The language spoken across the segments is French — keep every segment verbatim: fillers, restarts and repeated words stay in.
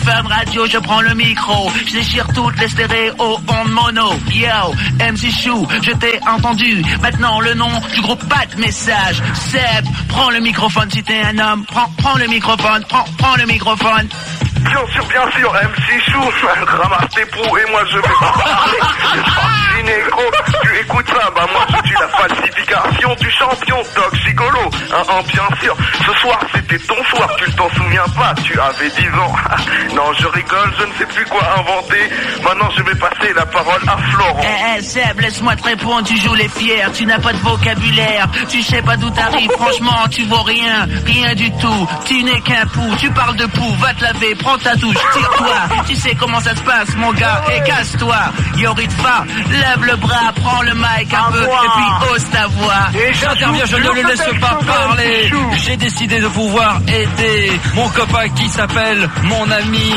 Fun Radio, je prends le micro, je déchire toutes les stéréos en mono. Yo, M C Chou, je t'ai entendu. Maintenant le nom du groupe, pas de message. Seb, prends le microphone si t'es un homme. Prends, prends le microphone, prends, prends le microphone. Bien sûr, bien sûr, M C Chou, ramasse tes poux et moi je vais pas parler. Gynéco, tu écoutes ça, bah moi je dis la falsification du champion, Toxicolo. Hein, hein, bien sûr, ce soir c'était ton soir, tu ne t'en souviens pas, tu avais dix ans. Non, je rigole, je ne sais plus quoi inventer. Maintenant je vais passer la parole à Florent. Eh, hey, Seb, laisse-moi te répondre, tu joues les fiers, tu n'as pas de vocabulaire, tu sais pas d'où t'arrives, franchement, tu vaux rien, rien du tout, tu n'es qu'un pou, tu parles de pou, va te laver, prends ta touche, tire-toi, tu sais comment ça se passe, mon gars, et casse-toi, Yoritfa, lève le bras, prends le mic un peu, et puis hausse ta voix. J'interviens, je ne le laisse pas parler, j'ai décidé de pouvoir aider mon copain qui s'appelle mon ami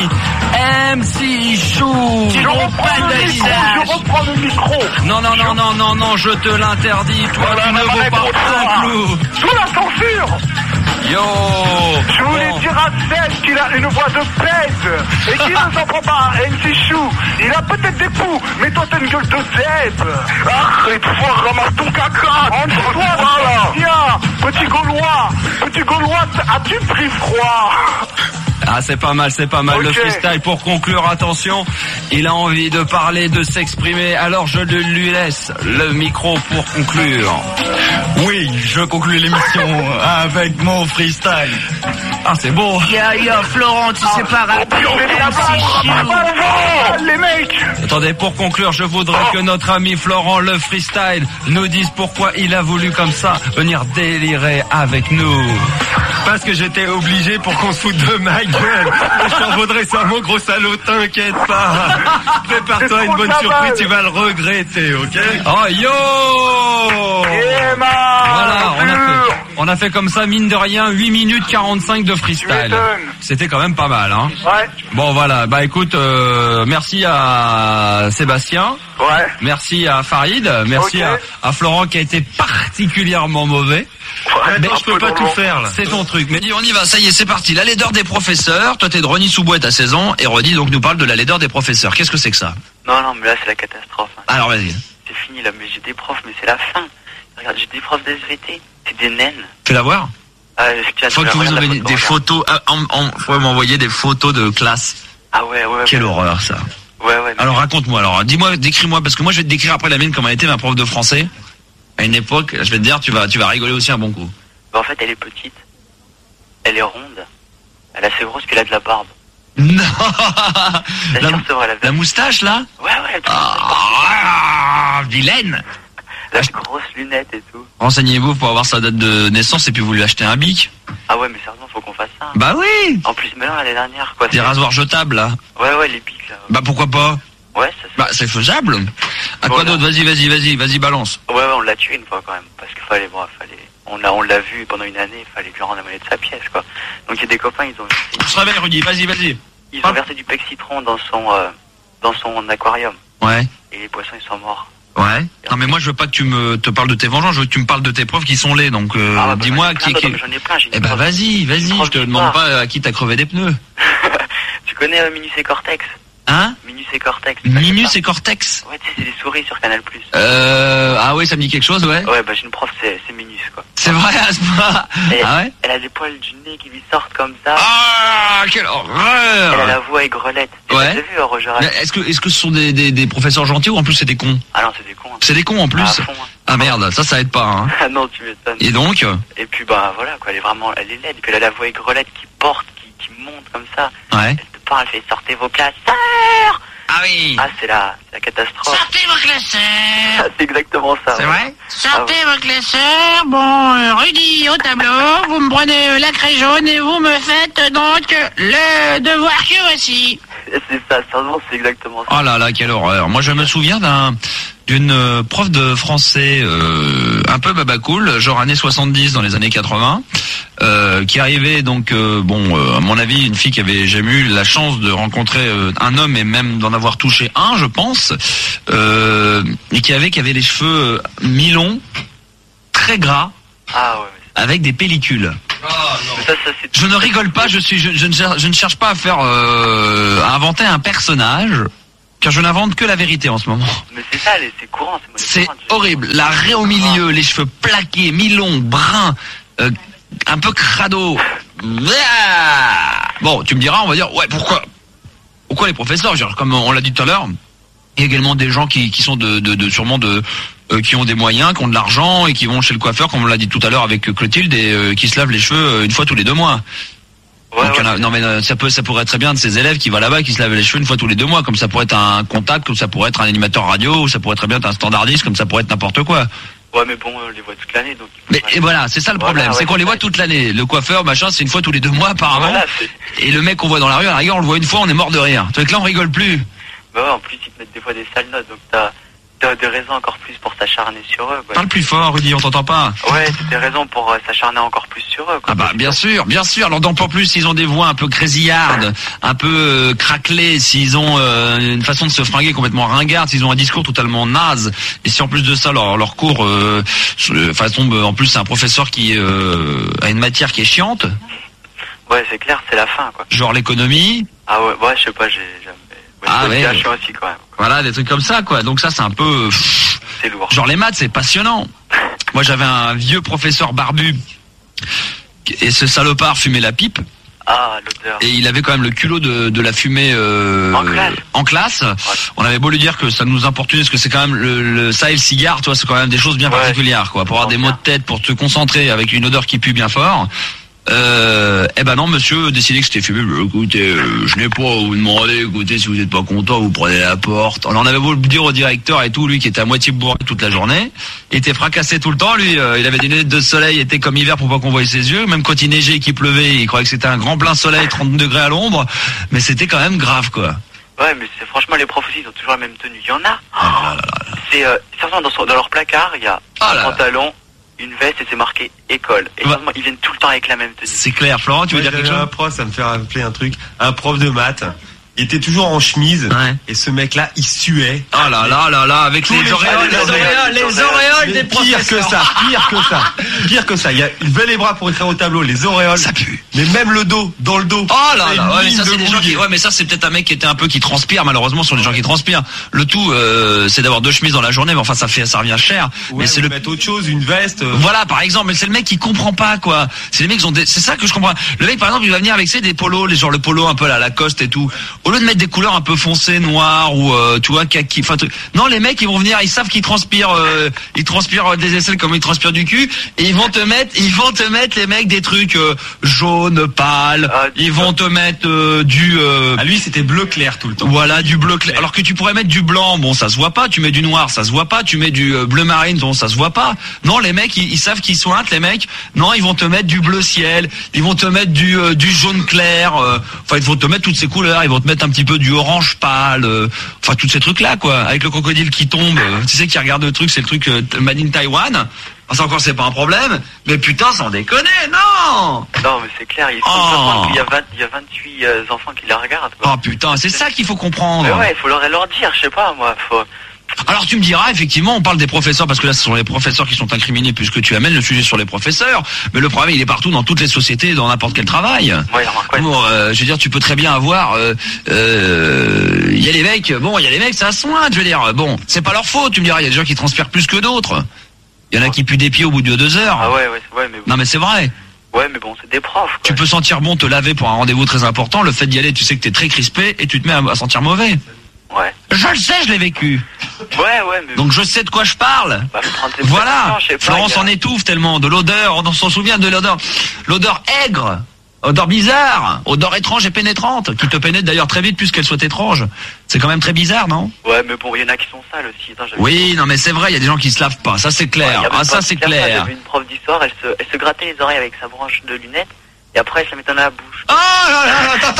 M C Chou. Tu reprends le micro, je reprends le micro. Non, non, non, non, non, non, je te l'interdis, toi Voilà, tu ne vaux pas un clou. Sous la censure. Yo. Je voulais Bon. dire à Seb qu'il a une voix de pèse et qu'il ne s'en prend pas à M C Chou. Il a peut-être des poux, mais toi t'as une gueule de Seb. Arrête-toi, ramasse ton caca. Entre-toi, voilà. Tiens, petit Gaulois, petit Gaulois, as-tu pris froid? Ah, c'est pas mal, c'est pas mal. Okay. Le freestyle, pour conclure, attention, il a envie de parler, de s'exprimer, alors je lui laisse le micro pour conclure. Oui, je conclue l'émission avec mon freestyle. Ah, c'est beau. Yo, yo, Florent, tu sais pas rapper, M C Chou. Les mecs. Attendez, pour conclure, je voudrais que notre ami Florent, le freestyle, nous dise pourquoi il a voulu comme ça venir délirer avec nous. Parce que j'étais obligé pour qu'on se foute de ma gueule. Je t'en vaudrais ça, mon gros salaud, t'inquiète pas. Prépare-toi à une bonne surprise, tu vas le regretter, ok? Oh, yo! Voilà, on a fait, on a fait comme ça, mine de rien, huit minutes quarante-cinq de freestyle. C'était quand même pas mal, hein? Ouais. Bon, voilà, bah écoute, euh, merci à Sébastien. Ouais. Merci à Farid. Merci Ok. à, à Florent qui a été particulièrement mauvais. Ouais, Mais un je peux peu pas dans tout le- faire, là. C'est ton truc. Mais dis, on y va, ça y est, c'est parti. La laideur des professeurs. Toi, t'es de Rony Soubouet, t'as seize ans. Et Rony, donc, nous parle de la laideur des professeurs. Qu'est-ce que c'est que ça? Non, non, mais là, c'est la catastrophe. Hein. Alors, vas-y. C'est fini, là, mais j'ai des profs, mais c'est la fin. Regarde, j'ai des profs d'S V T. C'est des naines. Fais-la voir. Ah, tiens, Faut tu que vas vous regarder la envoyiez photo, des regarde. photos. Ah, en, en, faut m'envoyer des photos de classe. Ah ouais, ouais. Quelle ouais. horreur, ça. Ouais, ouais. mais- Alors, raconte-moi, alors. Dis-moi, décris-moi, parce que moi, je vais te décrire après la mienne, comme a été ma prof de français. À une époque, je vais te dire, tu vas, tu vas rigoler aussi un bon coup. Bah, en fait, elle est petite. Elle est ronde. Elle est assez grosse, puis elle a de la barbe. Non! La, La, c'est vrai, elle a la moustache, là? Ouais, ouais, elle a Ah, vilaine! elle a de grosses lunettes et tout. Renseignez-vous pour avoir sa date de naissance et puis vous lui achetez un bic. Ah ouais, mais sérieusement, faut qu'on fasse ça. hein. Bah oui! En plus, mais là, l'année dernière, quoi. Des c'est- rasoirs jetables, là. Ouais, ouais, les pics, là. Bah pourquoi pas? Ouais, ça Bah c'est faisable. À quoi Voilà. d'autre? Vas-y, vas-y, vas-y, vas-y, balance. Ouais, ouais, on l'a tué une fois quand même. Parce qu'il fallait, bon, fallait. On l'a, on l'a vu pendant une année, il fallait lui rendre la monnaie de sa pièce, quoi. Donc il y a des copains, ils ont On se réveille, Rudy, vas-y, vas-y. ils ont versé du pec citron dans son, euh, dans son aquarium. Ouais, Et les poissons, ils sont morts. ouais. Non mais moi je veux pas que tu me te parles de tes vengeances, je veux que tu me parles de tes preuves qui sont laids, donc euh, Ah, bah, dis-moi j'en ai qui... plein, qui... d'autres, J'en ai plein, j'ai une Eh bah prof- vas-y, vas-y, prof je te d'histoire. demande pas à qui t'as crevé des pneus. Tu connais euh, Minus et Cortex? Hein? Minus et Cortex. Minus et Cortex? Ouais, tu sais, c'est des souris sur Canal+. Euh... Ah oui, ça me dit quelque chose, ouais. Ouais, bah j'ai une prof, c'est, c'est Minus, quoi. C'est vrai à ce point. Et Ah ouais? Elle a des poils du nez qui lui sortent comme ça. Ah, quelle Elle a horreur! la voix aigrelette. Tu Ouais. l'as vu, euh, Roger Mais Rabbit? Est-ce que, est-ce que ce sont des, des, des professeurs gentils ou en plus c'est des cons? Ah non, c'est des cons. hein. C'est des cons en plus? Ah, à fond, hein. Ah merde, ça ça aide pas, hein. Ah non, tu m'étonnes. Et donc? Et puis bah voilà quoi, elle est vraiment, elle est laide. Et puis elle a la voix aigrelette qui porte, qui, qui monte comme ça. Ouais. Elle te parle, elle fait sortez vos classeurs. Ah oui! Ah c'est la, c'est la catastrophe. Sortez vos classeurs. C'est exactement ça. C'est ouais. vrai? Sortez vos classeurs. Bon, euh, Rudy au tableau. Vous me prenez euh, la craie jaune et vous me faites euh, donc euh, le devoir que voici. C'est ça, sérieusement, c'est exactement ça. Oh là là, quelle horreur. Moi, je me souviens d'un d'une euh, prof de français euh, un peu babacool, genre années soixante-dix dans les années quatre-vingts, euh, qui arrivait donc, euh, bon, euh, à mon avis, une fille qui avait jamais eu la chance de rencontrer euh, un homme et même d'en avoir touché un, je pense, euh, et qui avait qui avait les cheveux euh, mi-longs, très gras, Ah ouais, mais avec des pellicules. Mais ça, ça, c'est- Je ne rigole pas, je suis, je, je ne, cher- je ne cherche pas à faire, euh, à inventer un personnage, car je n'invente que la vérité en ce moment. Mais c'est ça, les- c'est courant. monnaie C'est courante, horrible. La raie au milieu, les cheveux plaqués, mi-longs, bruns, euh, un peu crado. Bon, tu me diras, on va dire, ouais, pourquoi, pourquoi les professeurs, genre, comme on l'a dit tout à l'heure, il y a également des gens qui, qui sont de, de, de sûrement de, euh, qui ont des moyens, qui ont de l'argent et qui vont chez le coiffeur, comme on l'a dit tout à l'heure avec Clotilde, et euh, qui se lavent les cheveux euh, une fois tous les deux mois. Ouais, Donc, il y en a- ouais. non mais euh, ça peut, ça pourrait être très bien de ces élèves qui vont là-bas, qui se lavent les cheveux une fois tous les deux mois, comme ça pourrait être un contact, comme ça pourrait être un animateur radio, ou ça pourrait très bien être un standardiste, comme ça pourrait être n'importe quoi. Ouais, mais bon, on les voit toute l'année, donc. il faut Mais pas- et voilà, c'est ça le Voilà, problème, ouais, c'est qu'on c'est les voit ça. toute l'année. Le coiffeur, machin, c'est une fois tous les deux mois apparemment. Voilà, c'est- Et le mec qu'on voit dans la rue, à la rigueur, on le voit une fois, on est mort de rire. Tu vois que là, on rigole plus. Bah ouais, en plus, ils te mettent des fois des sales notes, donc t'as, t'as des raisons encore plus pour s'acharner sur eux, quoi. Parle plus fort, Rudy, on t'entend pas. Ouais, c'est des raisons pour euh, s'acharner encore plus sur eux, quoi. Ah bah bien sûr, bien sûr. Alors d'autant plus s'ils ont des voix un peu grésillardes, un peu euh, craquelées, s'ils ont euh, une façon de se fringuer complètement ringarde, s'ils ont un discours totalement naze, et si en plus de ça leur, leur cours, euh, enfin tombe en plus c'est un professeur qui euh, a une matière qui est chiante, Ouais, c'est clair, c'est la fin, quoi. genre l'économie, Ah ouais, ouais, je sais pas, j'ai jamais. Ouais, Ah je ouais. suis aussi, quand même. voilà des trucs comme ça quoi. Donc ça c'est un peu pff, C'est lourd. genre les maths c'est passionnant. Moi j'avais un vieux professeur barbu et ce salopard fumait la pipe. Ah, l'odeur. Et il avait quand même le culot de, de la fumer euh, En classe. en classe. On avait beau lui dire que ça nous importunait, parce que c'est quand même le, le ça et le cigare, toi, c'est quand même des choses bien Ouais. particulières, quoi. Pour avoir des maux de tête, pour te concentrer avec une odeur qui pue bien fort. Euh, eh ben non, monsieur décidait que c'était fumé. Euh, Écoutez, euh, je n'ai pas à vous demander. Écoutez, si vous n'êtes pas content, vous prenez la porte. Alors, on avait beau le dire au directeur et tout, lui qui était à moitié bourré toute la journée, il était fracassé tout le temps. Lui, euh, il avait des lunettes de soleil, il était comme hiver pour pas qu'on voie ses yeux. Même quand il neigeait et qu'il pleuvait, il croyait que c'était un grand plein soleil, trente degrés à l'ombre. Mais c'était quand même grave, quoi. Ouais, mais c'est franchement, les profs aussi, ils ont toujours la même tenue. Il y en a. Ah là là là. C'est, euh, certainement, dans, son- dans leur placard, il y a Ah un là là. pantalon, une veste et c'est marqué école. Et Ouais. franchement, ils viennent tout le temps avec la même tenue. C'est clair. Florent, tu veux Moi, dire quelque j'avais un chose? prof, ça me fait rappeler un truc. Un prof de maths. Il était toujours en chemise. Ouais. Et ce mec-là, il suait. Ah là là là là, avec Tous les les auréoles, jours, les les auréoles, les auréoles. auréoles Mais des pire que professeurs. ça, pire que ça, pire que ça. Il, y a, il veut les bras pour écrire au tableau, les auréoles. Ça pue. Mais même le dos, dans le dos. Oh là C'est là, une ouais, mais ligne ça de c'est des gens qui, brouillé. ouais, mais ça c'est peut-être un mec qui était un peu qui transpire. Malheureusement, ce sont des gens qui transpirent. Le tout, euh, c'est d'avoir deux chemises dans la journée, mais enfin ça fait, ça revient cher. Ouais, mais c'est ou le mettre autre chose, une veste. euh, Voilà, par exemple, mais c'est le mec qui comprend pas, quoi. C'est les mecs qui ont des... c'est ça que je comprends. Le mec, par exemple, il va venir avec c'est des polos, les genre le polo un peu la Lacoste et tout. Au lieu de mettre des couleurs un peu foncées, noires ou euh, tu vois kaki, enfin truc. Non, les mecs, ils vont venir, ils savent qu'ils transpirent, euh, ils transpirent des aisselles comme ils transpirent du cul, et ils vont te mettre, ils vont te mettre les mecs des trucs euh, jaunes, pâles. Ah, Ils vont te mettre euh, du euh, À lui, c'était bleu clair tout le temps. voilà, du bleu clair. Alors que tu pourrais mettre du blanc, bon, ça se voit pas. Tu mets du noir, ça se voit pas. Tu mets du euh, bleu marine, bon, ça se voit pas. Non, les mecs, ils, ils savent qu'ils sointent, les mecs. Non, ils vont te mettre du bleu ciel. Ils vont te mettre du euh, du jaune clair. euh, Enfin, ils vont te mettre toutes ces couleurs. Ils vont te mettre un petit peu du orange pâle. euh, Enfin, tous ces trucs-là, quoi. Avec le crocodile qui tombe. euh, Tu sais qui regarde le truc, c'est le truc euh, Made in Taiwan. Enfin, ça encore, c'est pas un problème. Mais putain, sans déconner, non. Non, mais c'est clair, il faut Oh. comprendre qu'il y a vingt, il y a vingt-huit euh, enfants qui la regardent, quoi. Oh putain, c'est ça qu'il faut comprendre. Mais ouais, il faut leur, leur dire, je sais pas, moi, faut... Alors tu me diras, effectivement, on parle des professeurs, parce que là ce sont les professeurs qui sont incriminés puisque tu amènes le sujet sur les professeurs, mais le problème il est partout dans toutes les sociétés, dans n'importe quel travail. Ouais, remarque, ouais. Bon, euh, je veux dire, tu peux très bien avoir, euh, euh, il y a les mecs, bon, il y a les mecs, ça soigne, je veux dire, bon, c'est pas leur faute, tu me diras, il y a des gens qui transpirent plus que d'autres. Il y en a qui puent des pieds au bout de deux heures. Ah ouais, ouais, ouais, mais Non mais c'est vrai. ouais, mais bon, c'est des profs, quoi. Tu peux sentir bon te laver pour un rendez-vous très important, le fait d'y aller, tu sais que t'es très crispé et tu te mets à, à sentir mauvais. Ouais. Je le sais, je l'ai vécu. Ouais, ouais, mais... Donc je sais de quoi je parle. Bah, faut prendre tes Voilà, précautions, je sais pas, Florence il y a- en étouffe tellement, de l'odeur, on s'en souvient de l'odeur, l'odeur aigre, odeur bizarre, odeur étrange et pénétrante, qui te pénètre d'ailleurs très vite puisqu'elle soit étrange. C'est quand même très bizarre, non? Ouais, mais bon, il y en a qui sont sales aussi. Attends, j'avais- Oui, non mais c'est vrai, il y a des gens qui se lavent pas, ça c'est Ouais, il clair, y avait ah une ça prof c'est d'histoire, clair. J'avais une prof d'histoire, elle se, elle se grattait les oreilles avec sa branche de lunettes, et après elle se la mettait dans la bouche. Oh là là, attends, attends, Je vois ça, ce que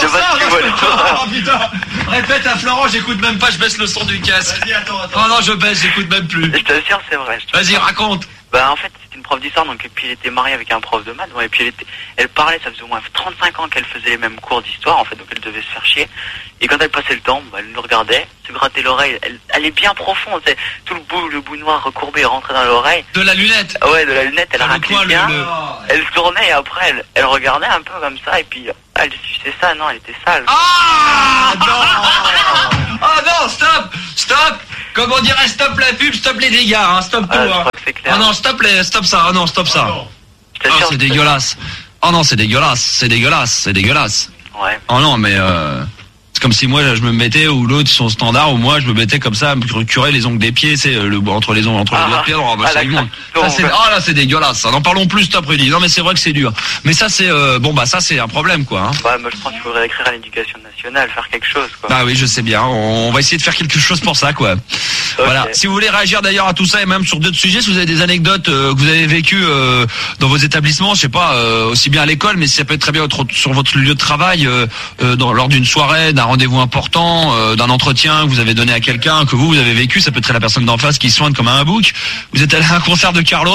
Oh putain, répète à Florent, j'écoute même pas, je baisse le son du casque. Vas-y, attends, attends. Oh non, je baisse, j'écoute même plus. Je t'assure, c'est vrai. je te Vas-y, jure. raconte. Bah en fait c'était une prof d'histoire, donc et puis elle était mariée avec un prof de maths, ouais, et puis elle était, elle parlait, ça faisait au moins trente-cinq ans qu'elle faisait les mêmes cours d'histoire en fait, donc elle devait se faire chier. Et quand elle passait le temps, bah, elle nous regardait, se grattait l'oreille, elle, elle est bien profonde, c'est tout le bout, le bout noir recourbé rentrait dans l'oreille. De la lunette. Ah ouais, de la lunette, elle Dans le raclait coin, le- bien. le- Elle se tournait et après elle, elle regardait un peu comme ça et puis elle suçait ça, non, elle était sale. Ah non. Ah non, stop, stop. Comme on dirait, stop la pub, stop les dégâts, hein, stop tout. Ah, je hein. crois que c'est clair. Oh non, stop les, stop ça, oh non, stop ça. non. Je Oh, t'assure, c'est je dégueulasse. Oh non, c'est dégueulasse, c'est dégueulasse, c'est dégueulasse. t'assure. Ouais. Oh non, mais euh, c'est comme si moi je me mettais, ou l'autre son standard, ou moi je me mettais comme ça, à me curer les ongles des pieds, c'est le entre les ongles, entre les Ah, doigts de pied. Oh, bah, ah, c'est la immonde. craque, Ça, c'est- ouais. oh là, c'est dégueulasse. Ça. N'en parlons plus, stop Rudy. Non, mais c'est vrai que c'est dur. Mais ça, c'est euh, bon, bah ça, c'est un problème, quoi. Hein. Bah, moi je pense qu'il faudrait écrire à l'éducation nationale, faire quelque chose quoi. Bah oui, je sais bien. On, on va essayer de faire quelque chose pour ça, quoi. Voilà. Si vous voulez réagir d'ailleurs à tout ça et même sur d'autres sujets, si vous avez des anecdotes euh, que vous avez vécues euh, dans vos établissements, je sais pas, euh, aussi bien à l'école, mais ça peut être très bien autre- sur votre lieu de travail, euh, euh, dans, lors d'une soirée, d'un rendez-vous important, euh, d'un entretien que vous avez donné à quelqu'un, que vous, vous avez vécu, ça peut être la personne d'en face qui soigne comme un bouc. Vous êtes allé à un concert de Carlos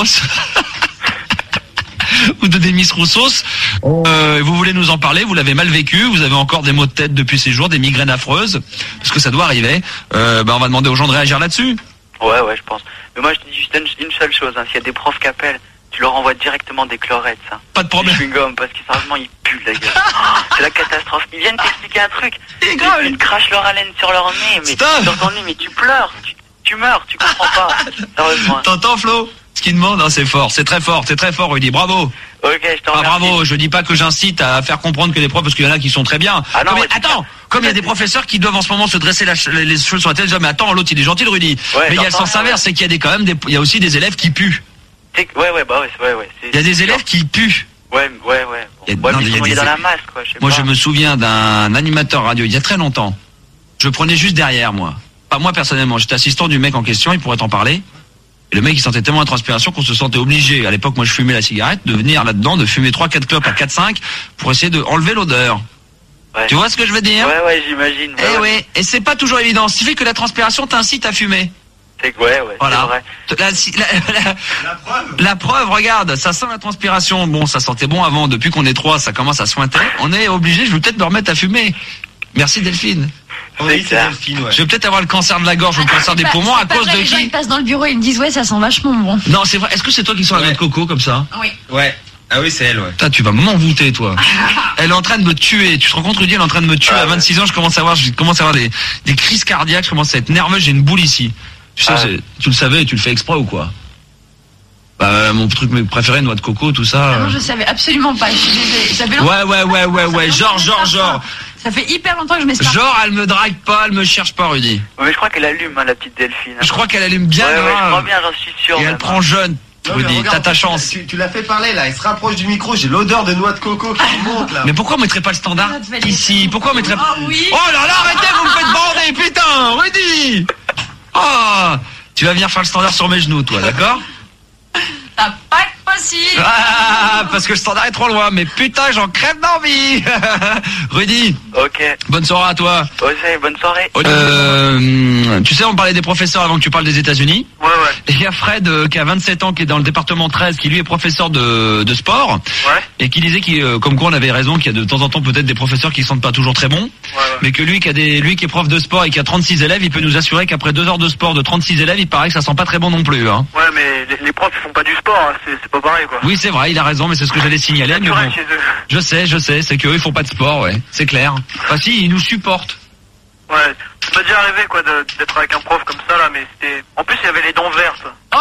ou de Demis Roussos, euh, vous voulez nous en parler, vous l'avez mal vécu, vous avez encore des maux de tête depuis ces jours, des migraines affreuses, parce que ça doit arriver, euh, bah on va demander aux gens de réagir là-dessus. Ouais, ouais, je pense. Mais moi, je dis juste une, une seule chose, hein. S'il y a des profs qui appellent, tu leur envoies directement des chlorettes, ça. Pas de Des problème. chewing-gums, parce que sérieusement, ils puent, la gueule. C'est la catastrophe. Ils viennent t'expliquer un truc. C'est Ils, grave. ils te crachent leur haleine sur leur nez, mais Stop. sur ton nez, mais tu pleures. Tu, tu meurs, tu comprends pas. Sérieusement. T'entends Flo? Ce qu'il demande, hein, c'est fort, c'est très fort, c'est très fort, Rudy, bravo. Ok, je te Ah, remercie. bravo, je dis pas que j'incite à faire comprendre que les profs, parce qu'il y en a qui sont très bien. Ah non, Comme- ouais, c'est attends, clair. comme il y a des professeurs qui doivent en ce moment se dresser la ch- les cheveux sur la tête, disant, mais attends, l'autre il est gentil, le Rudy. Ouais, mais il y a le j'entends sens bien, inverse, c'est qu'il y a des, quand même des, il y a aussi des élèves qui puent. C'est- Ouais, ouais, bah ouais, c'est- ouais, ouais. c'est- Il y a des c'est élèves qui puent. Ouais, ouais, ouais. Il y a- Ouais, non, mais il y a ils sont des- dans la masse, quoi, je sais Moi, pas. je me souviens d'un animateur radio il y a très longtemps. Je prenais juste derrière, moi. Pas moi personnellement, j'étais assistant du mec en question, il pourrait t'en parler. Et le mec, il sentait tellement la transpiration qu'on se sentait obligé. À l'époque, moi, je fumais la cigarette, de venir là-dedans, de fumer trois quatre clopes à quatre cinq pour essayer de enlever l'odeur. Ouais. Tu vois ce que je veux dire? Ouais, ouais, j'imagine. Eh ouais, ouais. ouais, et c'est pas toujours évident. Ce qui fait que la transpiration t'incite à fumer. C'est que, ouais, ouais, Voilà. c'est vrai. La, si- la- la- La preuve. la preuve, regarde, ça sent la transpiration. Bon, ça sentait bon avant. Depuis qu'on est trois, ça commence à sointer. On est obligé, je vais peut-être me remettre à fumer. Merci Delphine. Oui, c'est clair. Delphine, ouais. Je vais peut-être avoir le cancer de la gorge ou le cancer des C'est pas- poumons c'est à pas cause vrai, de les gens, qui? ils passent dans le bureau et ils me disent ouais, ça sent vachement bon. Non, c'est vrai. Est-ce que c'est toi qui sens la noix de coco comme ça? Oui. Ouais. Ah oui, c'est elle, ouais. Putain, tu vas m'envoûter, toi. Elle est en train de me tuer. Tu te rends compte, Rudy, elle est en train de me tuer. Ah, à vingt-six ans, je commence à avoir, je commence à avoir des, des crises cardiaques. Je commence à être nerveux. J'ai une boule ici. Tu sais, Ah. c'est- tu le savais et tu le fais exprès ou quoi? Bah, mon truc préféré, noix de coco, tout ça. Ah non, euh. je savais absolument pas. Je suis désolée. Ça fait longtemps- Ouais, ouais, ouais, ouais, ouais. ça fait Genre, longtemps genre, que je mets genre. ça. Ça fait hyper longtemps que je mets ça. Genre, elle me drague pas, elle me cherche pas, Rudy. Ouais, mais je crois qu'elle allume, hein, la petite Delphine. Je crois qu'elle allume bien Ouais, ouais, je grave. crois bien, j'en suis sûr. Et elle même. prend jeune. Non, mais Rudy, regarde, t'as ta tu- chance. Tu, tu l'as fait parler là, il se rapproche du micro, j'ai l'odeur de noix de coco qui monte là. Mais pourquoi on mettrait pas le standard Ah, tu vas le ici? laisser. Pourquoi on mettrait pas... Oh oui. Oh là là, arrêtez, vous me faites bander, putain, Rudy. Oh, tu vas venir faire le standard sur mes genoux, toi, d'accord? Ça pas être possible. Ah, parce que le standard est trop loin, mais putain, j'en crève d'envie. Rudy, Ok. bonne soirée à toi. Ok, bonne soirée. Euh, tu sais, on parlait des professeurs avant que tu parles des États-Unis. Ouais, ouais. Et il y a Fred euh, qui a vingt-sept ans, qui est dans le département treize, qui lui est professeur de, de sport, Ouais. et qui disait qu'il, euh, comme quoi on avait raison, qu'il y a de temps en temps peut-être des professeurs qui ne sentent pas toujours très bons, Ouais, ouais. mais que lui qui a des, lui qui est prof de sport et qui a trente-six élèves, il peut nous assurer qu'après deux heures de sport de trente-six élèves, il paraît que ça sent pas très bon non plus. Hein. Ouais, mais les, les profs, ils font pas du sport, hein. c'est, c'est pas pareil, quoi. Oui, c'est vrai, il a raison, mais c'est ce que j'allais signaler. Mais Naturel bon, chez eux. je sais, je sais, c'est qu'eux ils font pas de sport, ouais, c'est clair. Enfin si, ils nous supportent. Ouais. Ça m'est déjà arrivé, quoi, de- d'être avec un prof comme ça, là, mais c'était... En plus, il y avait les dents vertes. Oh,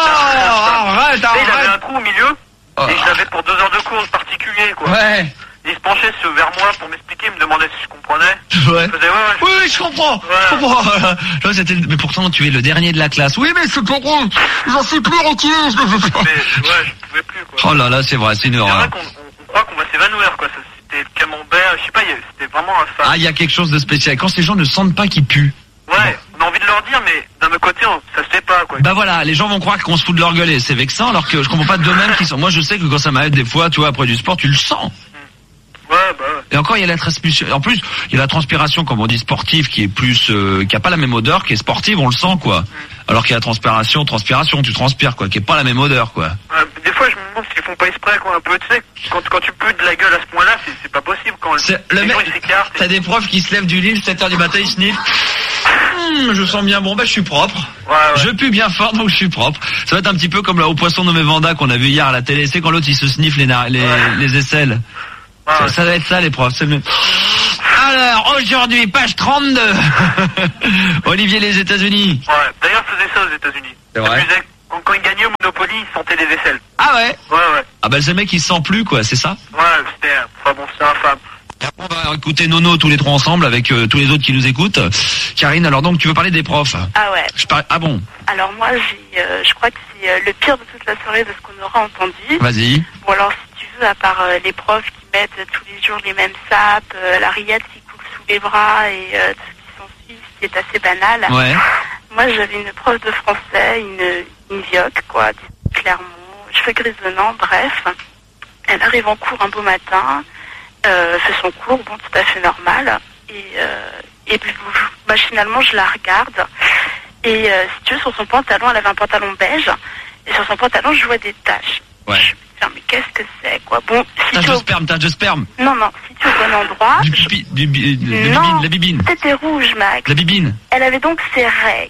arrête, Tu sais, il avait un arrête. trou au milieu, Oh. et je l'avais pour deux heures de cours particulier, quoi. Ouais, Il se penchait sur- vers moi pour m'expliquer, il me demandait si je comprenais. ouais. Je faisais, ouais, ouais, Oui, oui, je comprends. Je comprends. Là, c'était... Mais pourtant, tu es le dernier de la classe. Oui, mais c'est pas grave. J'en suis plus retiré. Je ne veux pas. mais ouais, je pouvais plus, quoi. Oh là là, c'est vrai, c'est une C'est vrai horreur. qu'on on, on croit qu'on va s'évanouir, quoi. Ça, c'était le camembert, je sais pas, il y a- c'était vraiment un fan. Ah, il y a quelque chose de spécial. Quand ces gens ne sentent pas qu'ils puent. Ouais, on a envie de leur dire, mais d'un autre côté, on, ça se fait pas, quoi. Bah voilà, les gens vont croire qu'on se fout de leur gueule et c'est vexant, alors que je comprends pas d'eux-mêmes qui sont. Moi, je sais que quand ça m'arrive des fois, tu vois, après du sport, tu le sens. Ouais, bah ouais. Et encore, il y a la transpiration. En plus, il y a la transpiration, comme on dit, sportive, qui est plus, euh, qui a pas la même odeur, qui est sportive, on le sent, quoi. Alors qu'il y a la transpiration, transpiration, tu transpires, quoi, qui est pas la même odeur, quoi. Euh, des fois, je me demande s'ils font pas exprès, quoi, un peu, tu sais, quand, quand tu pues de la gueule à ce point-là, c'est, c'est pas possible, quand c'est, le les mec, gens, ils s'écartent. T'as des profs qui se lèvent du lit, sept heures du matin, ils sniffent. Hum, je sens bien bon, bah, je suis propre. Ouais, ouais. Je pue bien fort, donc je suis propre. Ça va être un petit peu comme là, au poisson nommé Vanda qu'on a vu hier à la télé, c'est quand l'autre, il se sniffe les, nar- les, ouais. les aisselles. Ouais, ça, ouais. ça va être ça, les profs, c'est le... Alors, aujourd'hui, page trente-deux. Olivier, les États-Unis. Ouais, d'ailleurs, ils faisaient ça aux États-Unis. C'est vrai. Ils faisaient- Quand, quand ils gagnaient au Monopoly, ils sentaient les aisselles. Ah ouais? Ouais, ouais. Ah bah, ce mec, il se sent plus, quoi, c'est ça? Ouais, c'était, enfin bon, c'est infâme. On va écouter Nono tous les trois ensemble avec euh, tous les autres qui nous écoutent. Karine, alors donc, tu veux parler des profs? Ah ouais. Je par... Ah bon? Alors moi, j'ai, euh, je crois que c'est euh, le pire de toute la soirée de ce qu'on aura entendu. Vas-y. Bon alors, si tu veux, à part euh, les profs qui mettent euh, tous les jours les mêmes sapes, euh, la rillette qui coule sous les bras et euh, tout ce qui s'ensuit, ce qui est assez banal. Ouais. Moi, j'avais une prof de français, une, une vioque, quoi, clairement, cheveux grisonnants, bref. Elle arrive en cours un beau matin, euh, fait son cours, bon, tout à fait normal. Et, euh, et puis, machinalement, je la regarde. Et euh, si tu veux, sur son pantalon, elle avait un pantalon beige. Et sur son pantalon, je vois des taches. Ouais. Je me dis, mais qu'est-ce que c'est, quoi? Bon, si Tache tu de au... sperme, tache de sperme. Non, non, si tu es au bon endroit... Du pipi, du, bi- de, de non, bibine, la bibine. c'était rouge, Max. La bibine. Elle avait donc ses règles.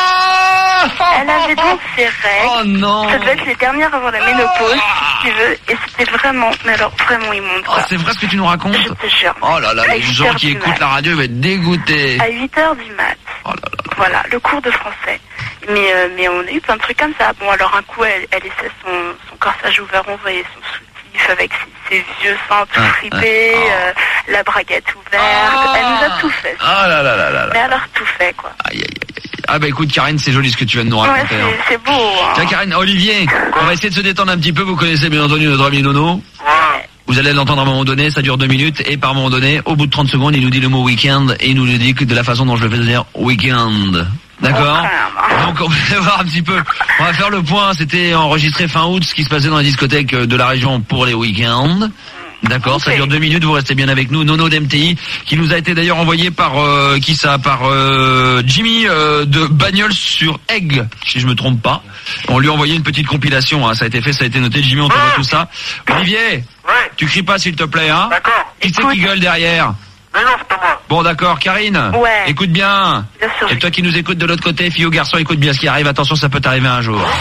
Ah! Elle avait donc ses règles. Oh non! Ça devait être les dernières avant la ménopause, si tu veux. Et c'était vraiment, mais alors vraiment immonde, Oh, quoi. c'est vrai ce que tu nous racontes? Je te jure. Oh là là, À les huit gens heures qui du écoutent mat. la radio, ils vont être dégoûtés. À huit heures du mat. Oh là là là. Voilà, le cours de français. Mais, euh, mais on a eu plein de trucs comme ça. Bon, alors un coup, elle, elle laissait son, son corsage ouvert, on voyait son soutif avec ses, ses vieux seins tout Ah, fripés, ah, oh. euh, la braguette ouverte. Ah. Elle nous a tout fait. Oh là là là là là. Mais alors tout fait, quoi. Aïe aïe aïe. Ah bah écoute Karine, c'est joli ce que tu viens de nous Ouais, raconter. hein. c'est, c'est beau. Hein. Tiens Karine, Olivier, on va essayer de se détendre un petit peu. Vous connaissez bien entendu notre ami Nono. Ouais. Vous allez l'entendre à un moment donné, ça dure deux minutes, et par moment donné, au bout de trente secondes, il nous dit le mot week-end, et il nous le dit que de la façon dont je le fais dire week-end. D'accord? Donc on va voir un petit peu, on va faire le point, c'était enregistré fin août, ce qui se passait dans la discothèque de la région pour les week-ends. D'accord, ça Ok. dure deux minutes, vous restez bien avec nous. Nono d'M T I, qui nous a été d'ailleurs envoyé par euh, qui ça, par euh, Jimmy euh, de Bagnols sur Aigle, si je me trompe pas. On lui a envoyé une petite compilation, hein. Ça a été fait, ça a été noté. Jimmy, on t'envoie tout ça. Olivier, Ouais. tu cries pas s'il te plaît, hein. D'accord. Qui c'est Écoute. qui gueule derrière? Mais non, c'est pas moi. Bon d'accord, Karine. Ouais. Écoute bien. Bien sûr. Et toi qui nous écoutes de l'autre côté, fille ou garçon, écoute bien ce qui arrive. Attention, ça peut t'arriver un jour.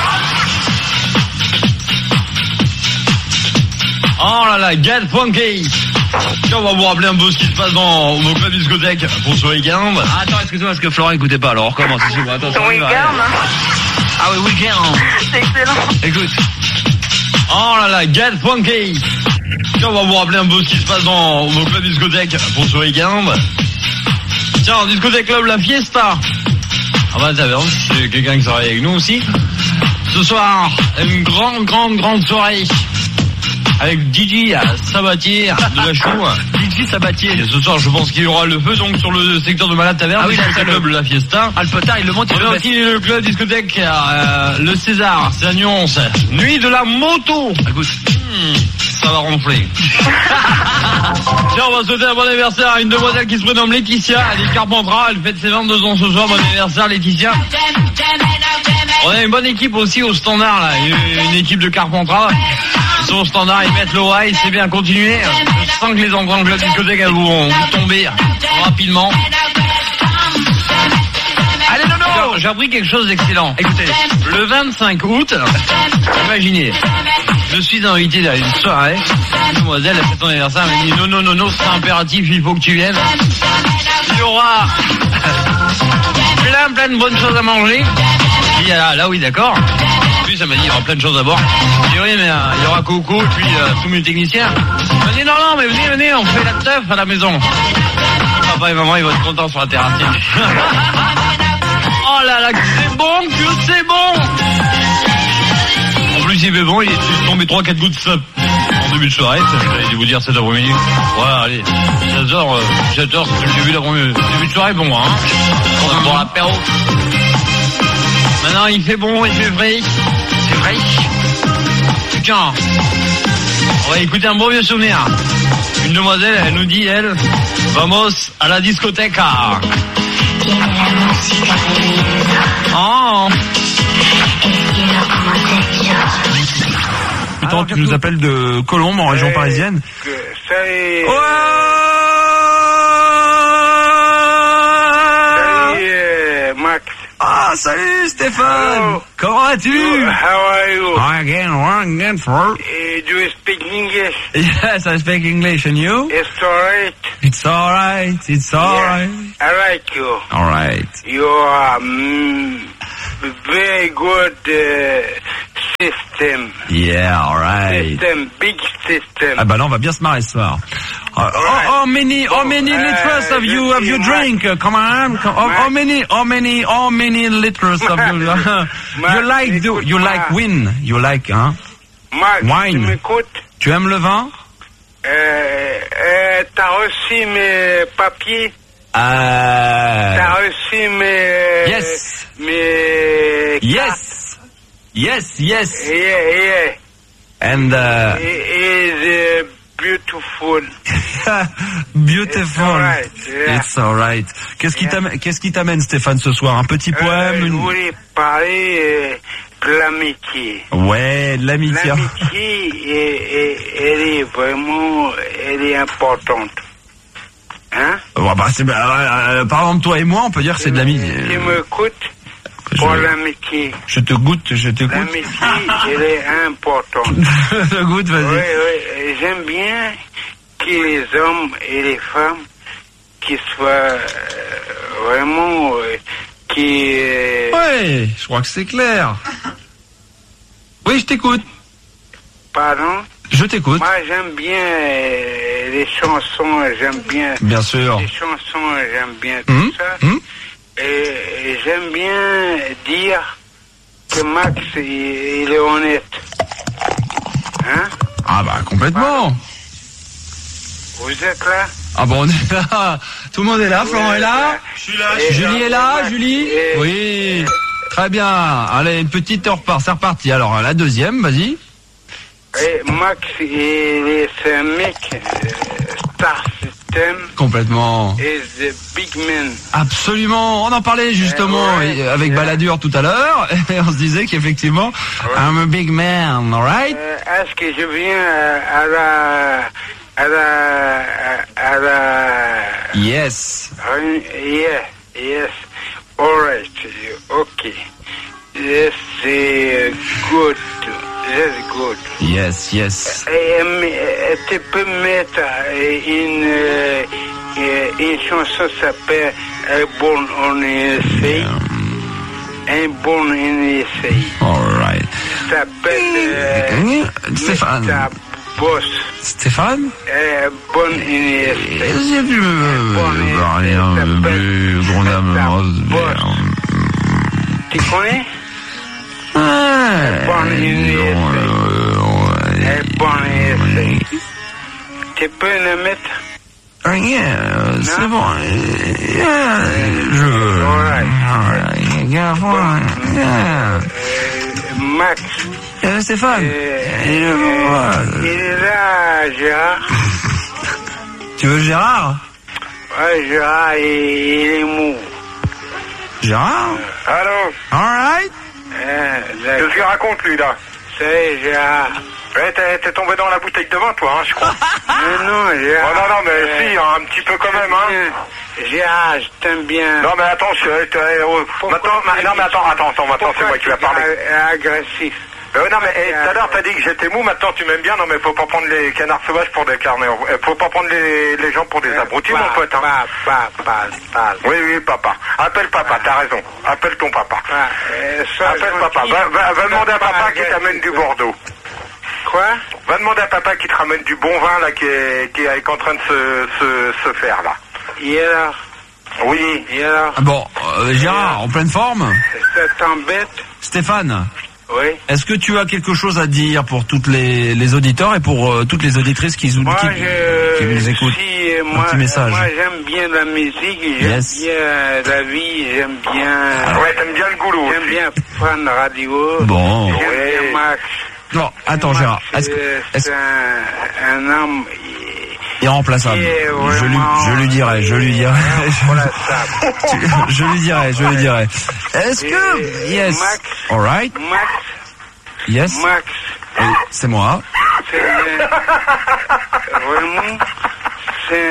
Oh là là, Get Funky. Tiens, on va vous rappeler un peu ce qui se passe dans nos clubs discothèques pour ce week-end. Ah, attends, excusez-moi, parce que Florent écoutait pas, alors on recommence. Excusez-moi, attention. Ton on y va, week-end, allez. hein. Ah oui, week-end. C'est excellent. Écoute. Oh là là, Get Funky. Tiens, on va vous rappeler un peu ce qui se passe dans nos clubs discothèques pour ce week-end. Tiens, discothèque club La Fiesta. Ah bah t'as c'est quelqu'un qui travaille avec nous aussi. Ce soir, une grande, grande, grande soirée. Avec D J Sabatier de la Chou. D J Sabatier. Et ce soir, je pense qu'il y aura le feu donc sur le secteur de Malade Taverne. Ah oui, c'est le club La Fiesta. Ah, le potard, il le monte. Il y a aussi le club discothèque, euh, le César, c'est à Nyons. Nuit de la moto. Écoute, hmm, ça va ronfler. Tiens, on va souhaiter un bon anniversaire à une demoiselle qui se prénomme Laetitia. Elle est Carpentras, elle fête ses vingt-deux ans ce soir. Bon anniversaire, Laetitia. On a une bonne équipe aussi au standard, là. Une, une équipe de Carpentras. Ils sont au standard, ils mettent le high, c'est bien, continuer. Je sens que les enfants de la discothèque elles vont tomber rapidement. Allez, non, non, j'ai appris quelque chose d'excellent. Écoutez, le vingt-cinq août, imaginez, je suis invité à une soirée. Une demoiselle, elle fait son anniversaire, elle me dit non, non, non, non, c'est impératif, il faut que tu viennes. Il y aura plein, plein de bonnes choses à manger. Je dis, ah, là, oui, d'accord. Puis ça m'a dit, il y aura plein de choses à boire. Je dis, oui, mais euh, il y aura Coco, puis euh, tous mes techniciens. Il m'a dit, non, non, mais venez, venez, on fait la teuf à la maison. Papa et maman, ils vont être contents sur la terrasse. Oh là là, que c'est bon, que c'est bon. En plus, il fait bon, il est tombé trois quatre gouttes de sop en début de soirée. J'allais vous dire cet après-midi. Voilà, allez, seize heures, euh, sept heures, c'est le début de l'après-midi. Début de soirée, bon, hein. On va boire l'apéro. Maintenant, il fait bon, il fait vrai. C'est vrai. Tiens. On va écouter un bon vieux souvenir. Une demoiselle, elle nous dit, elle, vamos à la discothèque. Oh. Putain, tu nous appelles de Colombes, en région parisienne. Salut. Oh Salut, Max. Ah, salut Stéphane. Hello. Comment vas-tu? How are you? Again, again, for... Uh, do you speak English? Yes, I speak English, and you? It's alright. It's alright, it's alright. Yeah, I like you. Alright. You are mm, very good uh, system. Yeah, alright. System, big system. Ah bah là, on va bien se marrer ce soir. Uh, how, how many, how many liters of you have you drink? Uh, come on, come, how, how many, how many, how many liters of you? You like, do, you like wine, you like, hein? Max, wine. tu m'écoutes? Tu aimes le vin? Euh, euh, t'as reçu mes papiers? Euh... T'as reçu mes... Yes. Mes... Yes. Yes, yes. Yeah, yeah. And, uh... It is uh, beautiful. Beautiful. It's alright, yeah. It's alright. Qu'est-ce qui Yeah. t'amène, qu'est-ce qui t'amène, Stéphane, ce soir? Un petit poème? Euh, je une... voulais parler euh, de l'amitié. Ouais, de l'amitié. L'amitié, est- est- elle est vraiment, elle est importante. Hein? Bon, bah, c'est, bah, euh, parlant de toi et moi, on peut dire que c'est de l'amitié. Tu m'écoutes? Je- Pour l'amitié. Je te goûte, je te goûte. L'amitié, elle est importante. Je te goûte, vas-y. Oui, oui, j'aime bien que les hommes et les femmes qui soient euh, vraiment, euh, qui... euh, Ouais, je crois que c'est clair. Oui, je t'écoute. Pardon? Je t'écoute. Moi, j'aime bien euh, les chansons, j'aime bien... Bien sûr. Les chansons, j'aime bien tout Hum, ça. hum. Et, et j'aime bien dire que Max, il, il est honnête. Hein? Ah bah complètement. Vous êtes là? Ah bon, on est là. Tout le monde est là. Florent est là. Je suis là. Julie est là. Julie. Oui. Très bien. Allez, une petite heure repart. C'est reparti. Alors la deuxième, vas-y. Et Max, il est c'est un mec euh, star system. Complètement. Is the big man. Absolument. On en parlait justement Eh ouais, et- avec yeah. Balladur tout à l'heure. Et on se disait qu'effectivement, I'm a big man, alright? Euh, Est-ce que je viens à, à la... à la... à la... Yes. Uh, yeah, yes. All right. Okay. Yes, uh, good. That's good. Yes, yes. Et, mais, tu peux mettre euh, une, euh, euh, une chanson qui s'appelle Un bon en essai. Un bon en essai. Alright. Ça s'appelle euh, Stéphane. Mister Boss. Stéphane? Un bon en essai. J'ai pu me parler un peu plus grondamment. Tu connais? Ouais. Bon en essai. Un bon en essai. Tu peux le mettre? Rien, c'est bon. Yeah, je... Alright. Alright. Yeah, fine. Yeah. Euh, Max. Euh, Stéphane. Euh, Et le- euh, il est là, Gérard. Tu veux Gérard? Ouais, Gérard, il, il est mou. Gérard? Allô? Alright. Euh, Qu'est-ce qu'il raconte, lui, là? C'est Gérard. Ouais, t'es, t'es tombé dans la bouteille de vin, toi, hein, je crois. Mais non, Gérard. Oh, non, non, mais euh, si, hein, un petit peu quand même, hein. Gérard, je t'aime bien. Non, mais attends, je, euh, oh, maintenant, ma- non, mais attends, attends, attends, maintenant, c'est moi qui vais parler. Agressif. Euh, non, mais eh, tout à l'heure, t'as dit que j'étais mou, maintenant, tu m'aimes bien. Non, mais faut pas prendre les canards sauvages pour des carnets. euh, Faut pas prendre les, les gens pour des abrutis, mon pote, hein. Papa, papa, Oui, oui, papa. Appelle papa, t'as raison. Appelle ton papa. euh, Appelle papa. Va, va, va demander à papa qui t'amène du Bordeaux. Quoi? Va demander à papa qui te ramène du bon vin, là, qui est, qui est en train de se, se, se faire, là. Et alors? Oui. Et alors? Bon, euh, Gérard, en pleine forme? Ça t'embête? Stéphane? Oui. Est-ce que tu as quelque chose à dire pour toutes les, les auditeurs et pour euh, toutes les auditrices qui, qui, Moi, je, qui nous écoutent? si, Un moi, petit message. moi, j'aime bien la musique, j'aime Yes. bien la vie, j'aime bien... Ouais, t'aimes bien le goulot J'aime aussi. bien Fun Radio. Bon. J'aime Ouais. bien Max. Bon, attends, Max, Gérard. Est-ce que, euh, est-ce- c'est un, un homme irremplaçable. Je lui, je lui dirai, je lui dirai. Je, je lui dirai, je lui dirai. Est-ce que, yes, Max, alright, Max, yes, Max, oui, c'est moi. c'est vraiment, c'est,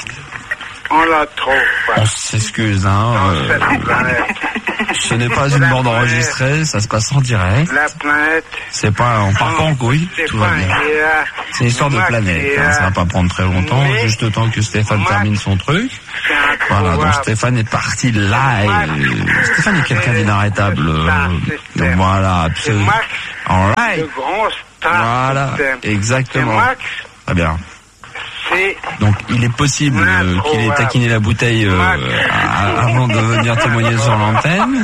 on la trouve pas. On s'excuse, hein. Dans euh, cette planète. ce n'est pas une bande enregistrée, ça se passe en direct. La planète. C'est pas, on part pas en couille, tout va bien. C'est une histoire de planète, hein, ça va pas prendre très longtemps, juste le temps que Stéphane termine son truc. Voilà, donc Stéphane est parti là et Stéphane est quelqu'un d'inarrêtable. euh, donc voilà, absolument. Alright. Le grand star Voilà, system. exactement. C'est Max, Très bien. c'est Donc il est possible euh, qu'il ait taquiné la bouteille euh, à- avant de venir témoigner sur l'antenne.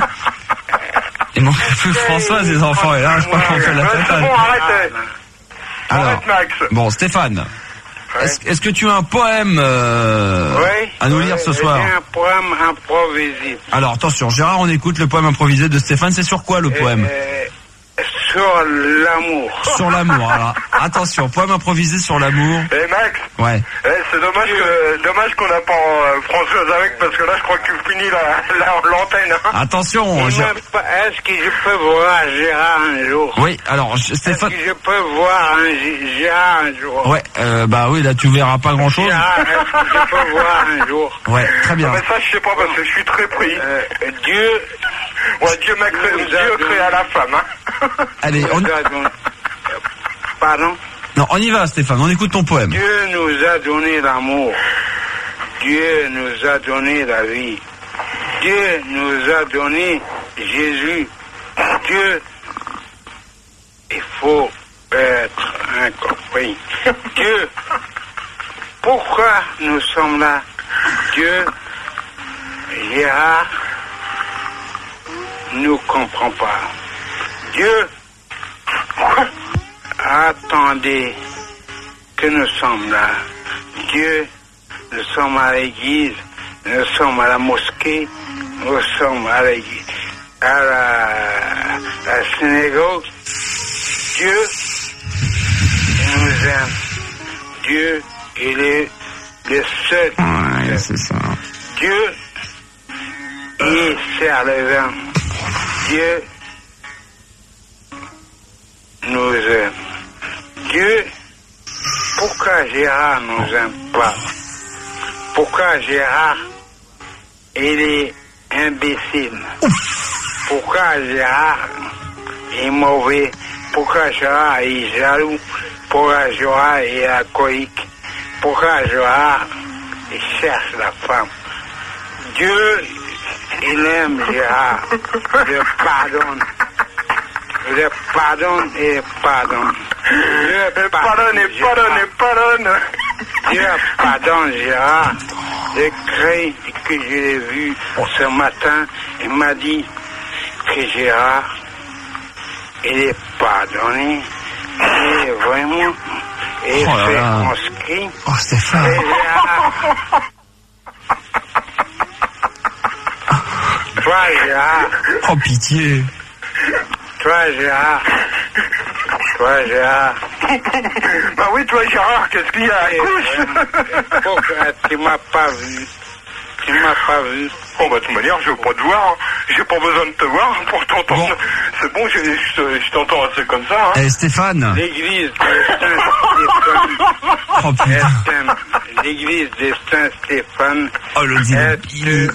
Il manque plus que François, ses enfants, et là je crois qu'on fait la C'est totale. bon, arrête. Alors, Arrête, Max. bon Stéphane, est-ce est-ce que tu as un poème euh, Oui. à nous lire ce soir? J'ai un poème improvisé. Alors attention, Gérard, on écoute le poème improvisé de Stéphane. C'est sur quoi le poème? Euh, sur l'amour. Sur l'amour. Alors attention, poème improvisé sur l'amour. Eh Max, Ouais. eh, c'est dommage que dommage qu'on n'a pas euh, Françoise avec parce que là je crois que tu finis la- la- l'antenne. Hein. Attention. Et Gé- même pas- Est-ce que je peux voir Gérard un jour? Oui. Alors Est-ce Stéphane. que je peux voir un G- Gérard un jour? Ouais. Euh, bah oui, là tu verras pas grand chose. Gérard, est-ce que je peux voir un jour? Ouais. Très bien. Mais ça je sais pas parce que je suis très pris. Euh, Dieu, Ouais, Dieu m'a créé, nous a Dieu donné- créa la femme. Hein. Allez, on. nous a donné- Pardon? Non, on y va, Stéphane. On écoute ton poème. Dieu nous a donné l'amour. Dieu nous a donné la vie. Dieu nous a donné Jésus. Dieu, il faut être incompris. Dieu, pourquoi nous sommes là? Dieu, Gérard, ne comprend pas. Dieu, attendez que nous sommes là. Dieu, nous sommes à l'église, nous sommes à la mosquée, nous sommes à l'église, à la, à la synagogue. Dieu nous aime. Dieu, il est le seul. Ouais, c'est ça. Dieu, il sert le vin. Dieu nous aime. Dieu, pourquoi Gérard nous aime pas? Pourquoi Gérard, il est imbécile? Pourquoi Gérard est mauvais? Pourquoi Gérard est jaloux? Pourquoi Gérard est alcoolique? Pourquoi Gérard il cherche la femme? Dieu, il aime Gérard. Il le pardonne. Il le pardonne et pardonne. Dieu Pardonne et pardonne et pardonne. Dieu pardonne Gérard. Je crains que je l'ai vu ce matin. Il m'a dit que Gérard, il est pardonné. Il est vraiment, il Oh là fait là. inscrit. Oh Stéphane. Et Gérard, toi Gérard, Oh pitié. toi Gérard, toi Gérard. Bah oui, toi Gérard, qu'est-ce qu'il y a? Et, euh, pourquoi tu m'as pas vu? Tu m'as pas vu? Bon, bah, de toute manière, je veux pas te voir. Hein. J'ai pas besoin de te voir hein, pour t'entendre. Bon. C'est bon, je, je, je t'entends assez comme ça. Hein. Eh Stéphane. L'église de Saint-Stéphane. Oh putain. est- L'église de Saint-Stéphane. Oh le est- diable. Il- est-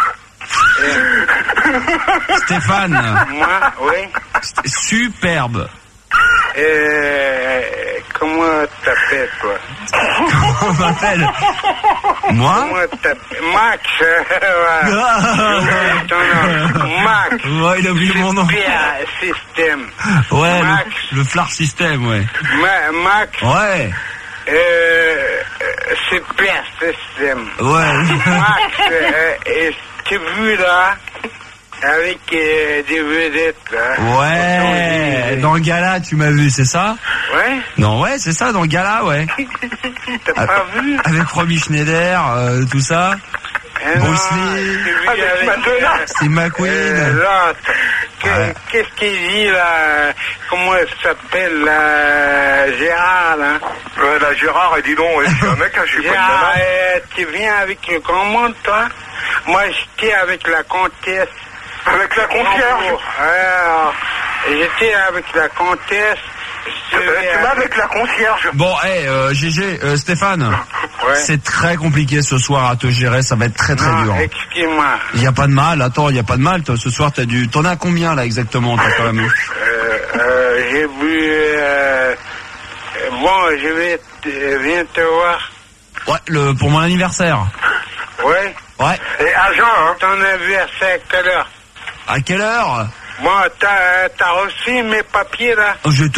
Stéphane. Moi, oui. Superbe. Euh, comment t'appelles, toi? On m'appelle. Moi. Comment t'appelles? Max. Voilà. Oui, ton nom. Max. Ouais, il a oublié mon nom. Super système. Ouais, Max. le, le Flar System, ouais. Ma- Max. Ouais. Euh, super système. Ouais. Max, euh, euh, tu vu là, avec euh, des vedettes là. Ouais. Dans le gala, tu m'as vu, c'est ça? Ouais? Non, ouais, c'est ça, dans le gala, ouais. T'as pas vu? Avec Robbie Schneider, euh, tout ça. Eh non, Bruce Lee. tu vu Avec Madonna. Steve McQueen. Euh, l'autre, que- Ouais. qu'est-ce qu'il dit là? Comment elle s'appelle là? Gérard là? Ouais, la Gérard, et dis donc, ouais, je suis un mec, hein, je suis pas une Gérard, nana. euh, tu viens avec le grand monde toi? Moi j'étais avec la comtesse. Avec la concierge. Alors, j'étais avec la comtesse. Je Euh, vais Tu m'as avec la concierge. Bon, hey, euh, G G, euh, Stéphane, Ouais. c'est très compliqué ce soir à te gérer, ça va être très très Non, dur. excuse-moi. Il y a pas de mal, attends, il y a pas de mal. Toi, ce soir, t'as dû, t'en as combien là exactement, toi, quand même? Euh, euh, j'ai bu. Euh, bon, je vais te, viens te voir. Ouais, le pour mon anniversaire. Ouais. Ouais. Et agent, hein. Ton anniversaire, quelle heure? À quelle heure? Bon, t'as t'as reçu mes papiers là? Je